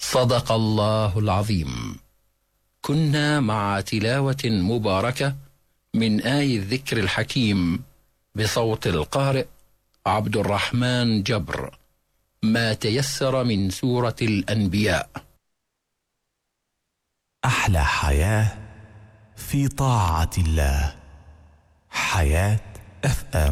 صدق الله العظيم. كنا مع تلاوة مباركة من آي الذكر الحكيم بصوت القارئ عبد الرحمن جبر، ما تيسر من سورة الأنبياء. أحلى حياة في طاعة الله، حياة FM.